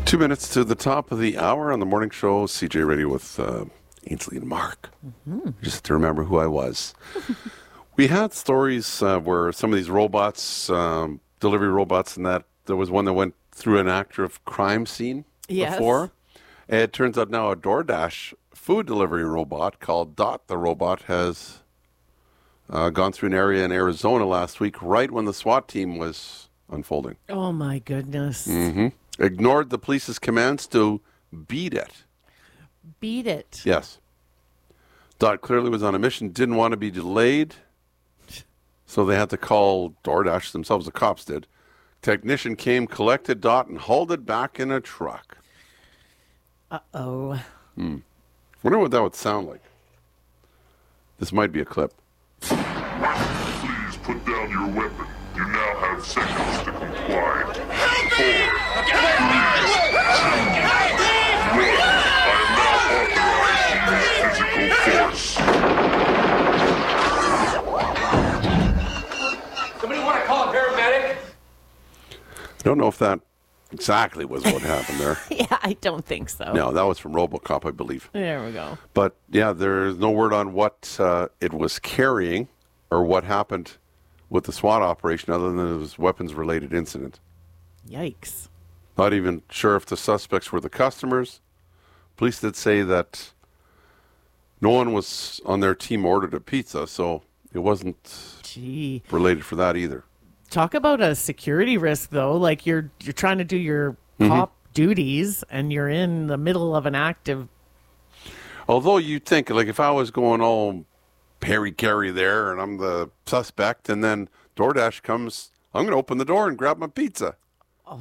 2 minutes to the top of the hour on the morning show, CJ Radio with Ainsley and Mark. Just to remember who I was. We had stories where some of these robots, delivery robots, and that there was one that went through an active crime scene before. And it turns out now a DoorDash food delivery robot called Dot the Robot has gone through an area in Arizona last week right when the SWAT team was unfolding. Oh, my goodness. Ignored the police's commands to beat it. Beat it. Yes. Dot clearly was on a mission, didn't want to be delayed, so they had to call DoorDash themselves, the cops did. Technician came, collected Dot, and hauled it back in a truck. Uh-oh. Wonder what that would sound like. This might be a clip. Please put down your weapon. You now have seconds to comply. 4, 3, 2, 1. I am now authorized to use physical force. Somebody want to call a paramedic? I don't know if that exactly was what happened there. Yeah, I don't think so. No, that was from RoboCop, I believe. There we go. But, yeah, there's no word on what it was carrying or what happened with the SWAT operation other than it was a weapons-related incident. Yikes. Not even sure if the suspects were the customers. Police did say that no one was on their team ordered a pizza, so it wasn't related for that either. Talk about a security risk, though. Like you're trying to do your cop duties, and you're in the middle of an active. Although you'd think, like, if I was going all Harry Carey there, and I'm the suspect, and then DoorDash comes, I'm going to open the door and grab my pizza. Oh.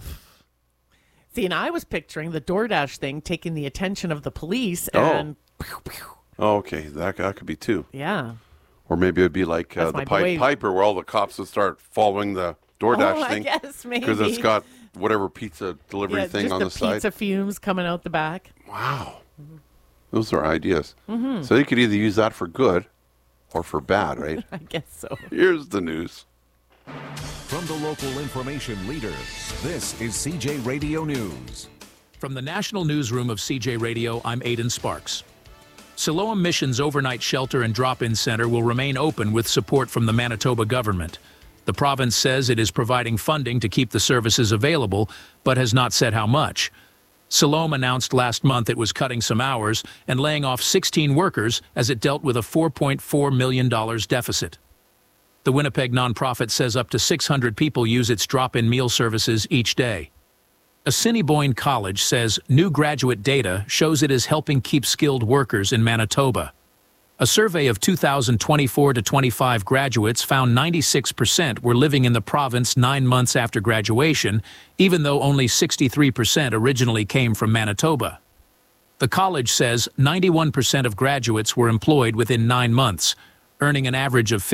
See, and I was picturing the DoorDash thing taking the attention of the police and. Pew, pew. Oh, okay, that could be two. Yeah. Or maybe it would be like the Pied Piper, where all the cops would start following the DoorDash thing. I guess maybe. Because it's got whatever pizza delivery thing on the side. Pizza fumes coming out the back. Wow. Those are ideas. So you could either use that for good or for bad, right? I guess so. Here's the news. From the local information leader, this is CJ Radio News. From the National Newsroom of CJ Radio, I'm Aidan Sparks. Siloam Mission's overnight shelter and drop-in center will remain open with support from the Manitoba government. The province says it is providing funding to keep the services available, but has not said how much. Siloam announced last month it was cutting some hours and laying off 16 workers as it dealt with a $4.4 million deficit. The Winnipeg nonprofit says up to 600 people use its drop-in meal services each day. Assiniboine College says new graduate data shows it is helping keep skilled workers in Manitoba. A survey of 2024 to 25 graduates found 96% were living in the province 9 months after graduation, even though only 63% originally came from Manitoba. The college says 91% of graduates were employed within 9 months, earning an average of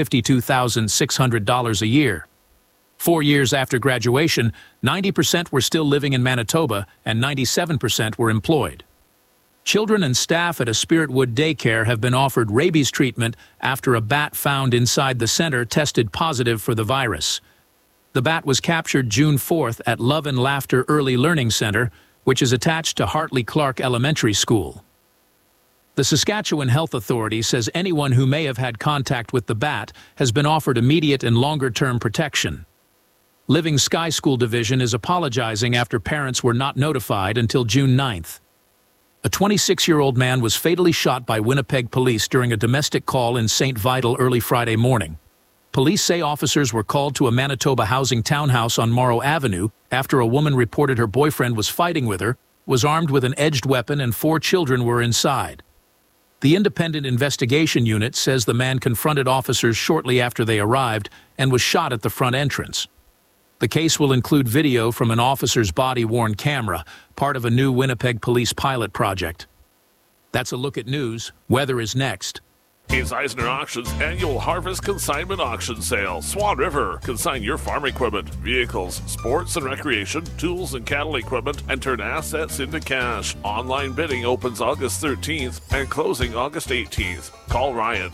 $52,600 a year. 4 years after graduation, 90% were still living in Manitoba and 97% were employed. Children and staff at a Spiritwood daycare have been offered rabies treatment after a bat found inside the center tested positive for the virus. The bat was captured June 4th at Love and Laughter Early Learning Center, which is attached to Hartley Clark Elementary School. The Saskatchewan Health Authority says anyone who may have had contact with the bat has been offered immediate and longer-term protection. Living Sky School Division is apologizing after parents were not notified until June 9th. A 26-year-old man was fatally shot by Winnipeg police during a domestic call in St. Vital early Friday morning. Police say officers were called to a Manitoba housing townhouse on Morrow Avenue after a woman reported her boyfriend was fighting with her, was armed with an edged weapon, and 4 children were inside. The Independent Investigation Unit says the man confronted officers shortly after they arrived and was shot at the front entrance. The case will include video from an officer's body-worn camera, part of a new Winnipeg police pilot project. That's a look at news. Weather is next. It's Eisner Auctions annual Harvest Consignment Auction Sale. Swan River. Consign your farm equipment, vehicles, sports and recreation, tools and cattle equipment, and turn assets into cash. Online bidding opens August 13th and closing August 18th. Call Ryan,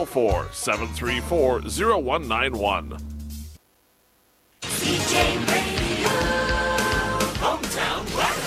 204-734-0191. CJ Radio, hometown rock.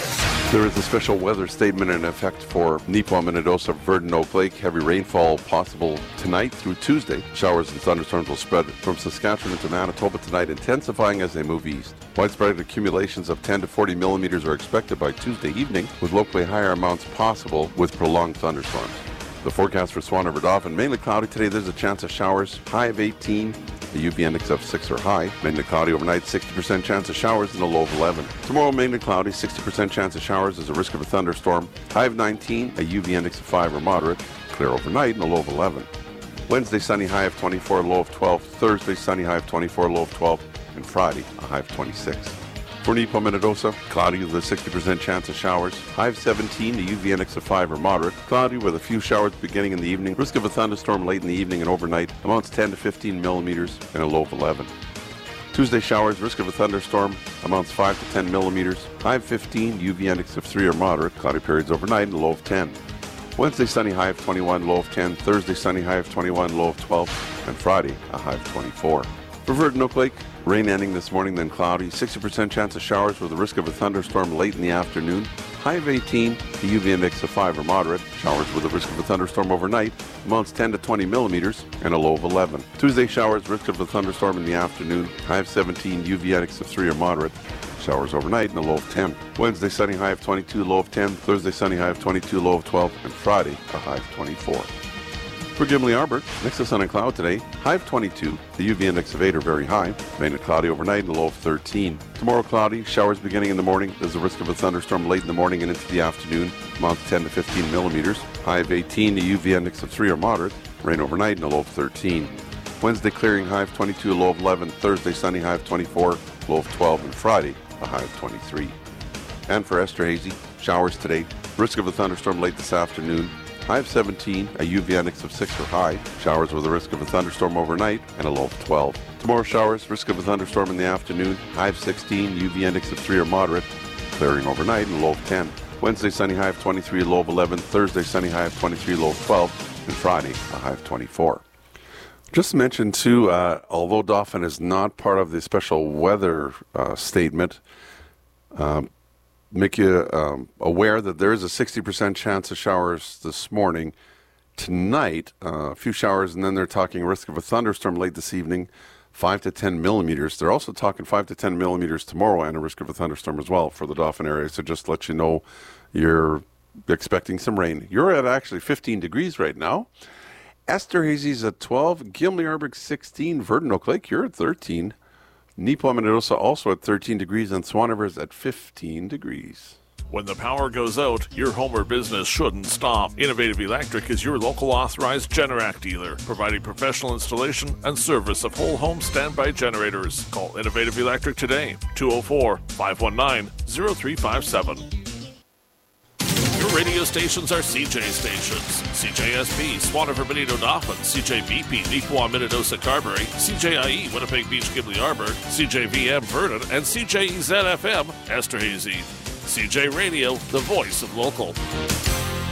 There is a special weather statement in effect for Neepawa, Minnedosa, Verdon, Oak Lake. Heavy rainfall possible tonight through Tuesday. Showers and thunderstorms will spread from Saskatchewan into Manitoba tonight, intensifying as they move east. Widespread accumulations of 10 to 40 millimeters are expected by Tuesday evening, with locally higher amounts possible with prolonged thunderstorms. The forecast for Swan River Dauphin, mainly cloudy today. There's a chance of showers, high of 18. The UV index of 6 or high. Mainly cloudy overnight, 60% chance of showers and a low of 11. Tomorrow, mainly cloudy, 60% chance of showers. There's a risk of a thunderstorm. High of 19, a UV index of 5 or moderate. Clear overnight and a low of 11. Wednesday, sunny, high of 24, low of 12. Thursday, sunny, high of 24, low of 12. And Friday, a high of 26. For Neepawa, Minnedosa, cloudy with a 60% chance of showers. High of 17, a UV index of 5 or moderate. Cloudy with a few showers beginning in the evening. Risk of a thunderstorm late in the evening and overnight. Amounts 10 to 15 millimeters and a low of 11. Tuesday showers, risk of a thunderstorm. Amounts 5 to 10 millimeters. High of 15, UV index of 3 or moderate. Cloudy periods overnight and a low of 10. Wednesday sunny, high of 21, low of 10. Thursday sunny, high of 21, low of 12. And Friday, a high of 24. For Verdon, Oak Lake, rain ending this morning, then cloudy. 60% chance of showers with a risk of a thunderstorm late in the afternoon. High of 18, the UV index of 5 or moderate. Showers with a risk of a thunderstorm overnight. Amounts 10 to 20 millimeters and a low of 11. Tuesday showers, risk of a thunderstorm in the afternoon. High of 17, UV index of 3 or moderate. Showers overnight and a low of 10. Wednesday sunny, high of 22, low of 10. Thursday sunny, high of 22, low of 12. And Friday, a high of 24. For Gimli Arbor, mix of sun and cloud today. High of 22, the UV index of 8 or very high. Mainly cloudy overnight and a low of 13. Tomorrow cloudy, showers beginning in the morning. There's a risk of a thunderstorm late in the morning and into the afternoon. Amounts 10 to 15 millimeters. High of 18, the UV index of 3 or moderate. Rain overnight and a low of 13. Wednesday clearing, high of 22, low of 11. Thursday sunny, high of 24, low of 12. And Friday, a high of 23. And for Esterhazy, showers today. Risk of a thunderstorm late this afternoon. High of 17, a UV index of 6 or high. Showers with a risk of a thunderstorm overnight and a low of 12. Tomorrow showers, risk of a thunderstorm in the afternoon. High of 16, UV index of 3 or moderate. Clearing overnight and a low of 10. Wednesday sunny, high of 23, low of 11. Thursday sunny, high of 23, low of 12. And Friday, a high of 24. Just to mention too, although Dauphin is not part of the special weather statement, make you aware that there is a 60% chance of showers this morning. Tonight, a few showers, and then they're talking risk of a thunderstorm late this evening, 5 to 10 millimeters. They're also talking 5 to 10 millimeters tomorrow and a risk of a thunderstorm as well for the Dauphin area. So just to let you know, you're expecting some rain. You're at actually 15 degrees right now. Esterhazy's at 12, Gimli Arbor 16, Verdon, Oak Lake, you're at 13. Neepawa, Minnedosa also at 13 degrees, and Swan River is at 15 degrees. When the power goes out, your home or business shouldn't stop. Innovative Electric is your local authorized Generac dealer, providing professional installation and service of whole home standby generators. Call Innovative Electric today, 204-519-0357. Your radio stations are CJ stations. CJSP, Swan River, Benito, Dauphin, CJBP, Neepawa, Minnedosa, Carberry, CJIE, Winnipeg Beach, Gimli Arbor, CJVM, Verdon, and CJEZ-FM, Esterhazy. CJ Radio, the voice of local.